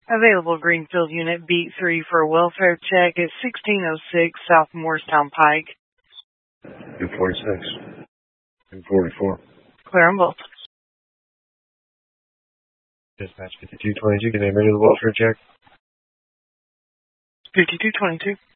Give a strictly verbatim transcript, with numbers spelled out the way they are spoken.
Available Greenfield Unit B three for a welfare check at sixteen oh six South Morristown Pike. two forty-six. two forty-four. Clear on both. Dispatch fifty-two twenty-two, can they ready the welfare check? fifty-two twenty-two.